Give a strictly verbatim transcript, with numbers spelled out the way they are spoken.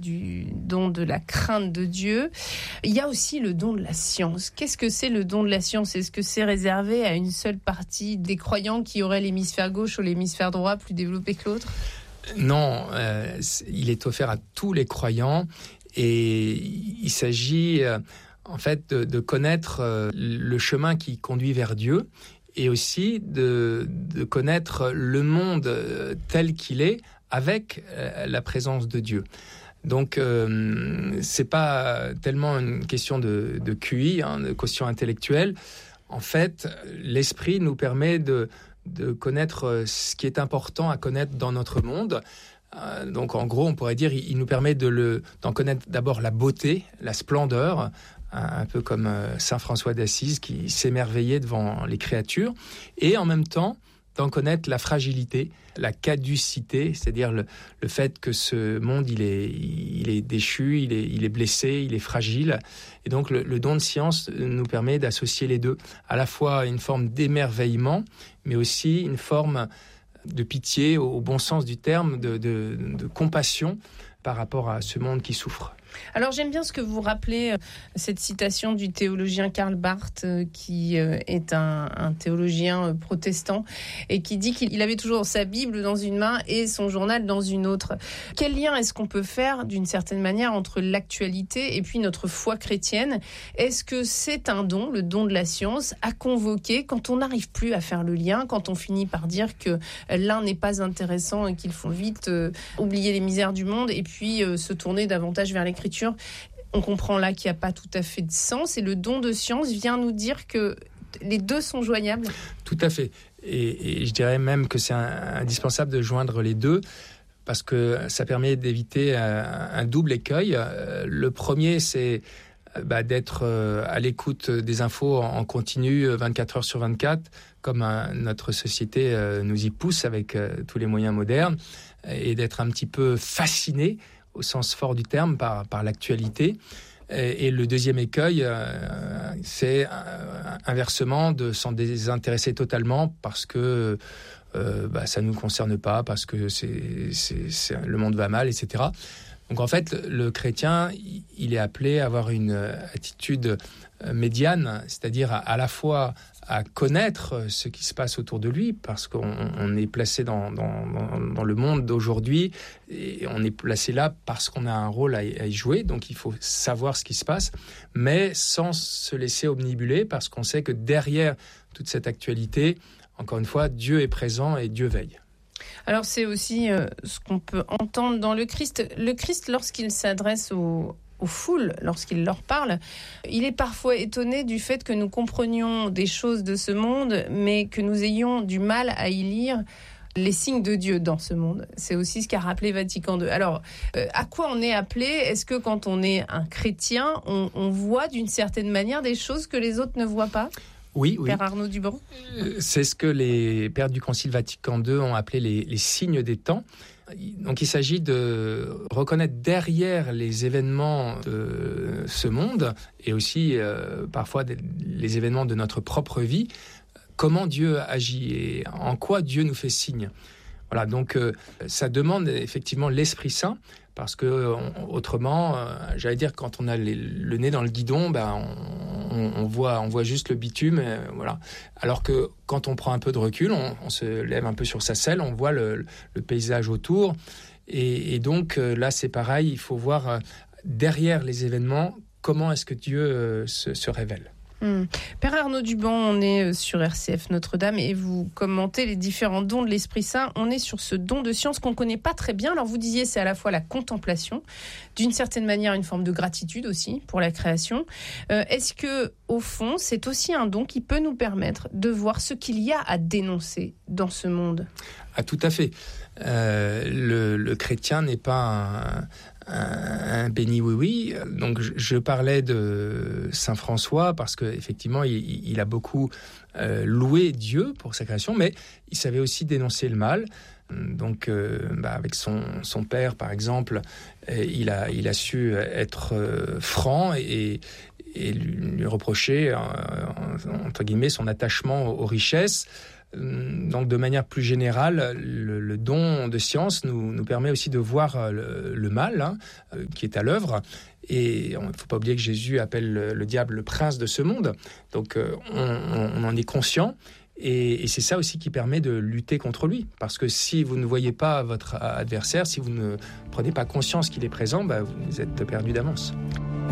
du don de la crainte de Dieu. Il y a aussi le don de la science. Qu'est-ce que c'est le don de la science ? Est-ce que c'est réservé à une seule partie des croyants qui auraient l'hémisphère gauche ou l'hémisphère droit plus développé que l'autre ? Non, euh, il est offert à tous les croyants et il s'agit euh, en fait de, de connaître euh, le chemin qui conduit vers Dieu et aussi de, de connaître le monde euh, tel qu'il est avec euh, la présence de Dieu. Donc, euh, c'est pas tellement une question de, de Q I, hein, de quotient intellectuel. En fait, l'esprit nous permet de de connaître ce qui est important à connaître dans notre monde. Euh, donc, en gros, on pourrait dire, il, il nous permet de le, d'en connaître d'abord la beauté, la splendeur, un, un peu comme euh, Saint François d'Assise qui s'émerveillait devant les créatures, et en même temps, d'en connaître la fragilité, la caducité, c'est-à-dire le, le fait que ce monde, il est, il est déchu, il est, il est blessé, il est fragile. Et donc, le, le don de science nous permet d'associer les deux, à la fois une forme d'émerveillement, mais aussi une forme de pitié, au, au bon sens du terme, de, de, de compassion par rapport à ce monde qui souffre. Alors j'aime bien ce que vous rappelez, euh, cette citation du théologien Karl Barth, euh, qui euh, est un, un théologien euh, protestant, et qui dit qu'il avait toujours sa Bible dans une main et son journal dans une autre. Quel lien est-ce qu'on peut faire, d'une certaine manière, entre l'actualité et puis notre foi chrétienne ? Est-ce que c'est un don, le don de la science, à convoquer quand on n'arrive plus à faire le lien, quand on finit par dire que l'un n'est pas intéressant et qu'il faut vite euh, oublier les misères du monde et puis euh, se tourner davantage vers l'écriture ? On comprend là qu'il n'y a pas tout à fait de sens, et le don de science vient nous dire que les deux sont joignables. Tout à fait. Et, et je dirais même que c'est un, indispensable de joindre les deux, parce que ça permet d'éviter un, un double écueil. Le premier, c'est bah, d'être à l'écoute des infos en continu vingt-quatre heures sur vingt-quatre, comme un, notre société nous y pousse avec tous les moyens modernes, et d'être un petit peu fasciné au sens fort du terme, par, par l'actualité. Et, et le deuxième écueil, euh, c'est euh, inversement de s'en désintéresser totalement parce que euh, bah, ça ne nous concerne pas, parce que c'est, c'est, c'est, le monde va mal, et cetera. Donc en fait, le chrétien, il est appelé à avoir une attitude médiane, c'est-à-dire à, à la fois à connaître ce qui se passe autour de lui, parce qu'on on est placé dans, dans, dans le monde d'aujourd'hui, et on est placé là parce qu'on a un rôle à, à y jouer, donc il faut savoir ce qui se passe, mais sans se laisser omnibuler, parce qu'on sait que derrière toute cette actualité, encore une fois, Dieu est présent et Dieu veille. Alors c'est aussi euh, ce qu'on peut entendre dans le Christ. Le Christ, lorsqu'il s'adresse aux, aux foules, lorsqu'il leur parle, il est parfois étonné du fait que nous comprenions des choses de ce monde, mais que nous ayons du mal à y lire les signes de Dieu dans ce monde. C'est aussi ce qu'a rappelé Vatican deux. Alors, euh, à quoi on est appelé ? Est-ce que quand on est un chrétien, on, on voit d'une certaine manière des choses que les autres ne voient pas ? Oui, oui. Père Arnaud Duban. C'est ce que les pères du Concile Vatican deux ont appelé les, les signes des temps. Donc il s'agit de reconnaître derrière les événements de ce monde, et aussi euh, parfois des, les événements de notre propre vie, comment Dieu agit et en quoi Dieu nous fait signe. Voilà, donc euh, ça demande effectivement l'Esprit Saint, parce que on, autrement, euh, j'allais dire, quand on a les, le nez dans le guidon, ben on, on, on voit, on voit juste le bitume, euh, voilà. Alors que quand on prend un peu de recul, on, on se lève un peu sur sa selle, on voit le, le paysage autour, et, et donc euh, là c'est pareil, il faut voir euh, derrière les événements comment est-ce que Dieu euh, se, se révèle. Mmh. Père Arnaud Duban, on est sur R C F Notre-Dame et vous commentez les différents dons de l'Esprit Saint. On est sur ce don de science qu'on ne connaît pas très bien. Alors vous disiez, c'est à la fois la contemplation, d'une certaine manière une forme de gratitude aussi pour la création. Euh, est-ce que, au fond, c'est aussi un don qui peut nous permettre de voir ce qu'il y a à dénoncer dans ce monde ? Ah, tout à fait. Euh, le, le chrétien n'est pas un... un béni oui-oui. Donc, je, je parlais de Saint François parce qu'effectivement, il, il a beaucoup euh, loué Dieu pour sa création, mais il savait aussi dénoncer le mal. Donc, euh, bah, avec son, son père, par exemple, euh, il, a, il a su être euh, franc et, et lui, lui reprocher, euh, entre guillemets, son attachement aux, aux richesses. Donc, de manière plus générale, le, le don de science nous, nous permet aussi de voir le, le mal hein, qui est à l'œuvre. Et il ne faut pas oublier que Jésus appelle le, le diable le prince de ce monde. Donc, on, on en est conscient. Et, et c'est ça aussi qui permet de lutter contre lui. Parce que si vous ne voyez pas votre adversaire, si vous ne prenez pas conscience qu'il est présent, bah, vous êtes perdu d'avance.